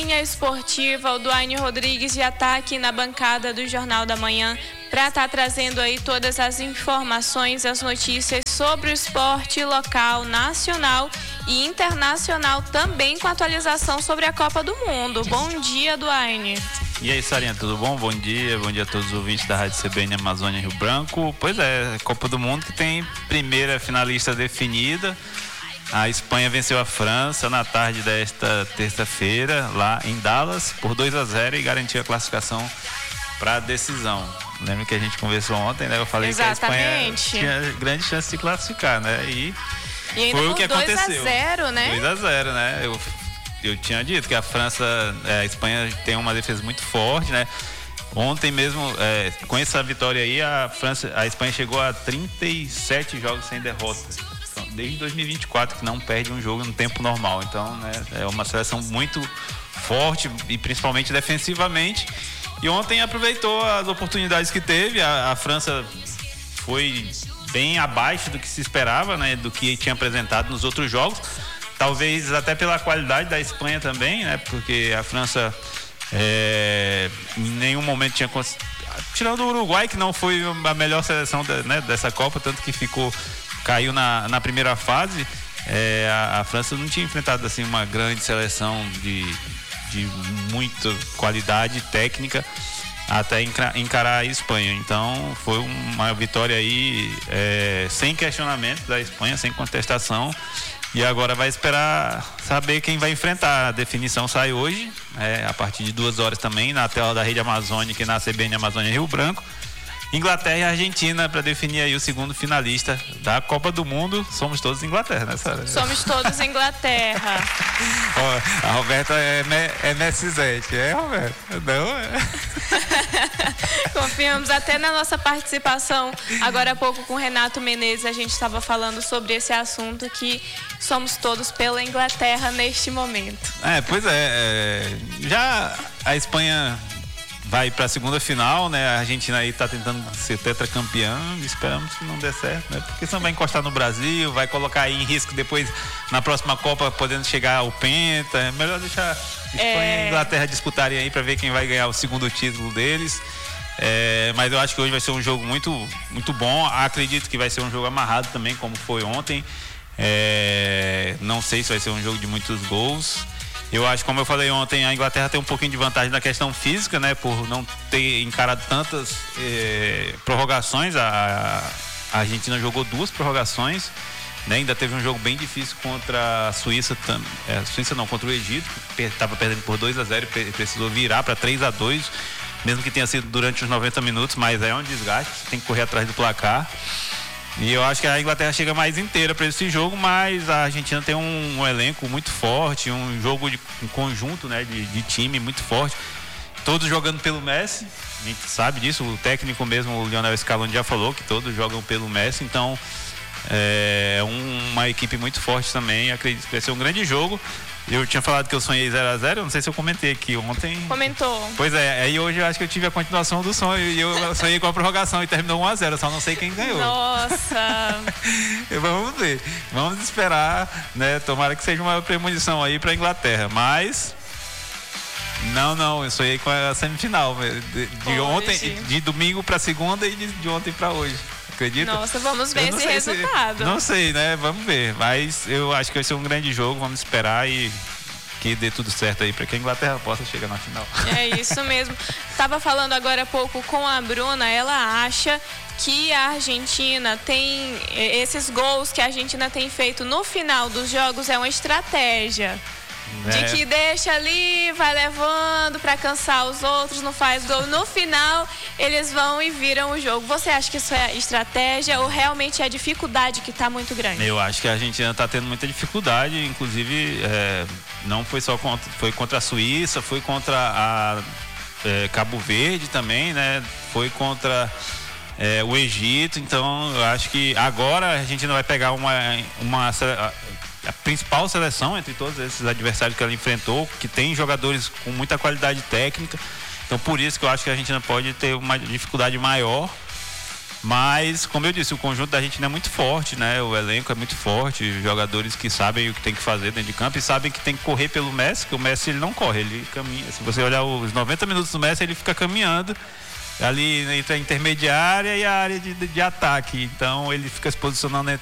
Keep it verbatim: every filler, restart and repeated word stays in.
Linha Esportiva, o Duane Rodrigues já está aqui na bancada do Jornal da Manhã para estar tá trazendo aí todas as informações, as notícias sobre o esporte local, nacional e internacional, também com atualização sobre a Copa do Mundo. Bom dia, Duane. E aí, Sarinha, tudo bom? Bom dia, bom dia a todos os ouvintes da Rádio C B N Amazônia Rio Branco. Pois é, Copa do Mundo que tem primeira finalista definida. A Espanha venceu a França na tarde desta terça-feira, lá em Dallas, por dois a zero e garantiu a classificação para a decisão. Lembra que a gente conversou ontem, né? Eu falei Exatamente. que a Espanha tinha grande chance de classificar, né? E, e ainda foi por o que aconteceu. dois a zero, né? dois a zero, né? Eu, eu tinha dito que a França, é, a Espanha tem uma defesa muito forte, né? Ontem mesmo, é, com essa vitória aí, a França, a Espanha chegou a trinta e sete jogos sem derrota. Então, desde dois mil e vinte e quatro que não perde um jogo no tempo normal. Então, né, é uma seleção muito forte e principalmente defensivamente. E ontem aproveitou as oportunidades que teve. A, a França foi bem abaixo do que se esperava, né, do que tinha apresentado nos outros jogos. Talvez até pela qualidade da Espanha também, né, porque a França é, em nenhum momento tinha conseguido. Tirando o Uruguai, que não foi a melhor seleção da, né, dessa Copa, tanto que ficou, caiu na, na primeira fase. É, a, a França não tinha enfrentado assim, uma grande seleção de, de muita qualidade técnica até encarar a Espanha. Então foi uma vitória aí é, sem questionamento da Espanha, sem contestação. E agora vai esperar saber quem vai enfrentar. A definição sai hoje, é, a partir de duas horas também, na tela da Rede Amazônica e na C B N Amazônia Rio Branco. Inglaterra e Argentina para definir aí o segundo finalista da Copa do Mundo. Somos todos Inglaterra, né, Sara? Somos todos Inglaterra. Ó, a Roberta é, é Messizete, é, Roberta? Não, é. Confiamos até na nossa participação. Agora há pouco com o Renato Menezes a gente estava falando sobre esse assunto, que somos todos pela Inglaterra neste momento. É, pois é, é já a Espanha vai para a segunda final, né? A Argentina aí tá tentando ser tetracampeã, esperamos que não dê certo, né? Porque senão vai encostar no Brasil, vai colocar aí em risco depois na próxima Copa podendo chegar ao Penta. É melhor deixar Espanha é... e Inglaterra disputarem aí para ver quem vai ganhar o segundo título deles. É, mas eu acho que hoje vai ser um jogo muito, muito bom. Acredito que vai ser um jogo amarrado também, como foi ontem. É, não sei se vai ser um jogo de muitos gols. Eu acho, como eu falei ontem, a Inglaterra tem um pouquinho de vantagem na questão física, né? Por não ter encarado tantas eh, prorrogações. A, a Argentina jogou duas prorrogações, né? Ainda teve um jogo bem difícil contra a Suíça, é, a Suíça não, contra o Egito, que estava perdendo por dois a zero e precisou virar para três a dois, mesmo que tenha sido durante os noventa minutos, mas é um desgaste, você tem que correr atrás do placar. E eu acho que a Inglaterra chega mais inteira para esse jogo, mas a Argentina tem um, um elenco muito forte, um jogo de um conjunto, né, de, de time muito forte. Todos jogando pelo Messi, a gente sabe disso, o técnico mesmo, o Lionel Scaloni, já falou que todos jogam pelo Messi, então é um, uma equipe muito forte também, acredito que vai ser um grande jogo. Eu tinha falado que eu sonhei zero a zero, não sei se eu comentei aqui ontem. Comentou. Pois é, aí hoje eu acho que eu tive a continuação do sonho e eu sonhei com a prorrogação e terminou um a zero, só não sei quem ganhou. Nossa! Vamos ver, vamos esperar, né? Tomara que seja uma premonição aí para a Inglaterra, mas não, não, eu sonhei com a semifinal de, de ontem, de domingo para segunda e de, de ontem para hoje. Acredita? Nossa, vamos ver esse resultado. Se, não sei, né? Vamos ver. Mas eu acho que vai ser um grande jogo. Vamos esperar e que dê tudo certo aí para que a Inglaterra possa chegar na final. É isso mesmo. Estava falando agora há pouco com a Bruna. Ela acha que a Argentina tem esses gols que a Argentina tem feito no final dos jogos é uma estratégia. De é. que deixa ali, vai levando para cansar os outros, não faz gol. No final, eles vão e viram o jogo. Você acha que isso é estratégia ou realmente é a dificuldade que está muito grande? Eu acho que a Argentina está tendo muita dificuldade, inclusive é, não foi só contra, foi contra a Suíça, foi contra a é, Cabo Verde também, né? Foi contra é, o Egito. Então, eu acho que agora a Argentina vai pegar uma, uma a principal seleção entre todos esses adversários que ela enfrentou, que tem jogadores com muita qualidade técnica. Então, por isso que eu acho que a Argentina pode ter uma dificuldade maior Mas, como eu disse, o conjunto da Argentina é muito forte, né? O elenco é muito forte, jogadores que sabem o que tem que fazer dentro de campo e sabem que tem que correr pelo Messi, que o Messi ele não corre, ele caminha. Se você olhar os noventa minutos do Messi, ele fica caminhando ali entre a intermediária e a área de, de, de ataque. Então ele fica se posicionando